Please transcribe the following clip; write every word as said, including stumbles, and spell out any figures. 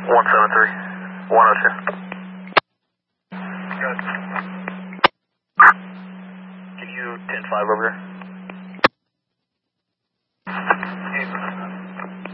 one seven three, one oh two. Good. Can you ten five over here?